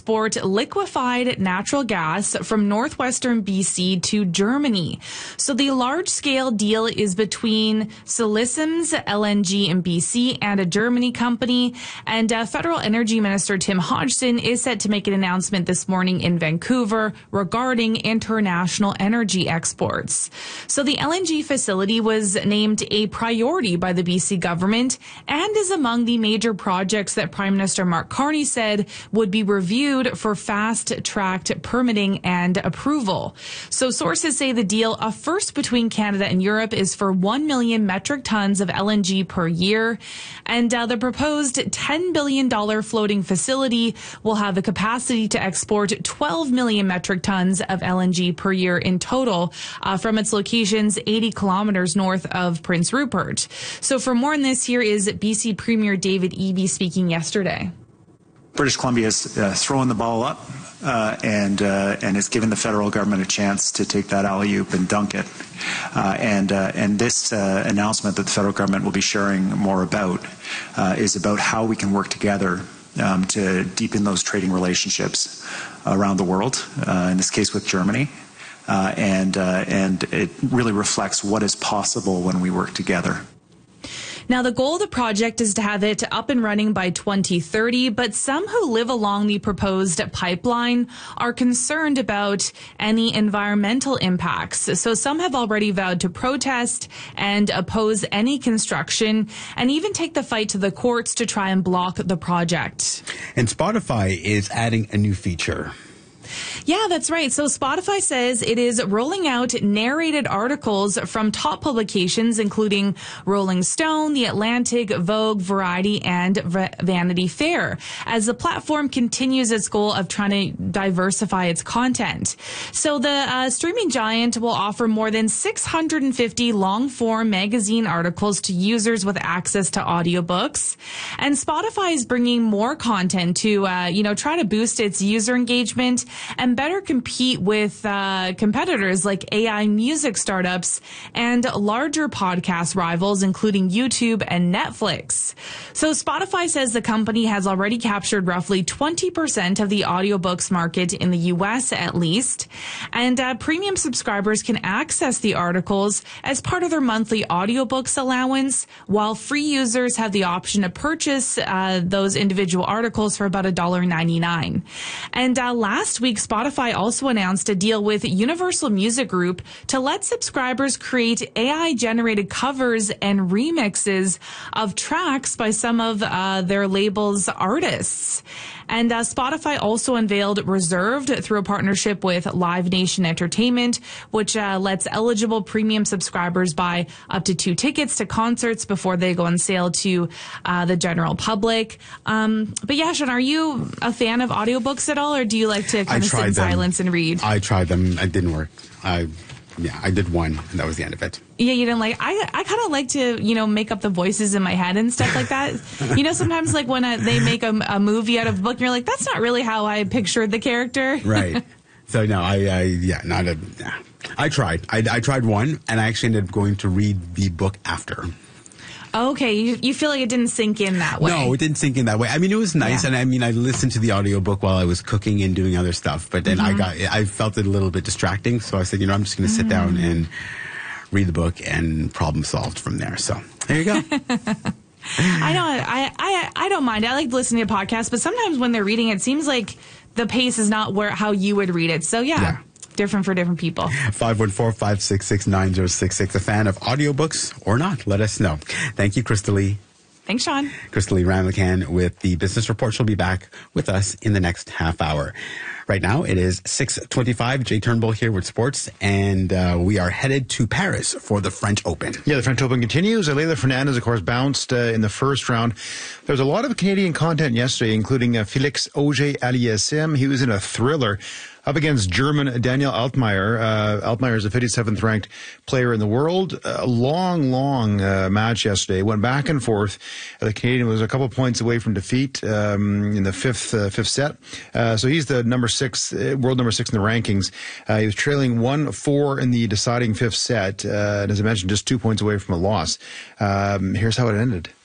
export liquefied natural gas from northwestern BC to Germany. So the large-scale deal is between Silicems LNG in BC and a Germany company. And Federal Energy Minister Tim Hodgson is set to make an announcement this morning in Vancouver regarding international energy exports. So the LNG facility was named a priority by the BC government and is among the major projects that Prime Minister Mark Carney said would be reviewed for fast-tracked permitting and approval. So sources say the deal, a first between Canada and Europe, is for 1 million metric tons of LNG per year. And the proposed $10 billion floating facility will have the capacity to export 12 million metric tons of LNG per year in total from its locations 80 kilometers north of Prince Rupert. So for more on this, here is BC Premier David Eby speaking yesterday. British Columbia is throwing the ball up and has given the federal government a chance to take that alley-oop and dunk it. And this announcement that the federal government will be sharing more about is about how we can work together to deepen those trading relationships around the world, in this case with Germany. And it really reflects what is possible when we work together. Now, the goal of the project is to have it up and running by 2030, but some who live along the proposed pipeline are concerned about any environmental impacts. So some have already vowed to protest and oppose any construction and even take the fight to the courts to try and block the project. And Spotify is adding a new feature. Yeah, that's right. So Spotify says it is rolling out narrated articles from top publications, including Rolling Stone, The Atlantic, Vogue, Variety, and Vanity Fair, as the platform continues its goal of trying to diversify its content. So the streaming giant will offer more than 650 long-form magazine articles to users with access to audiobooks. And Spotify is bringing more content to, try to boost its user engagement and better compete with competitors like AI music startups and larger podcast rivals, including YouTube and Netflix. So Spotify says the company has already captured roughly 20% of the audiobooks market in the U.S. at least. And premium subscribers can access the articles as part of their monthly audiobooks allowance, while free users have the option to purchase those individual articles for about $1.99. And last week, Spotify also announced a deal with Universal Music Group to let subscribers create AI-generated covers and remixes of tracks by some of their label's artists. And Spotify also unveiled Reserved through a partnership with Live Nation Entertainment, which lets eligible premium subscribers buy up to 2 tickets to concerts before they go on sale to the general public. But yeah, Sean, are you a fan of audiobooks at all, or do you like to kind of sit in silence and read? I tried them. It didn't work. I did one, and that was the end of it. Yeah, you didn't like. I kind of like to, make up the voices in my head and stuff like that. Sometimes like when they make a movie out of a book, and you're like, that's not really how I pictured the character. Right. So no, I tried. I tried one, and I actually ended up going to read the book after. Okay, you feel like it didn't sink in that way. No, it didn't sink in that way. I mean, it was nice, and I listened to the audiobook while I was cooking and doing other stuff, but then I felt it a little bit distracting, so I said, I'm just going to sit down and read the book, and problem solved from there. So there you go. I know. I don't mind. I like listening to podcasts, but sometimes when they're reading, it seems like the pace is not how you would read it. So yeah. Different for different people. 514-566-9066. A fan of audiobooks or not? Let us know. Thank you, Krista Lee. Thanks, Sean. Krista Lee Ramlican with the Business Report. She'll be back with us in the next half hour. Right now, it is 6:25. Jay Turnbull here with sports, and we are headed to Paris for the French Open. Yeah, the French Open continues. Leila Fernandez, of course, bounced in the first round. There was a lot of Canadian content yesterday, including Felix Auger-Aliassime. He was in a thriller up against German Daniel Altmaier. Altmaier is the 57th ranked player in the world. A long match yesterday. Went back and forth. The Canadian was a couple points away from defeat in the fifth set. So he's the world number 6 in the rankings. He was trailing 1-4 in the deciding fifth set. And as I mentioned, just 2 points away from a loss. Here's how it ended.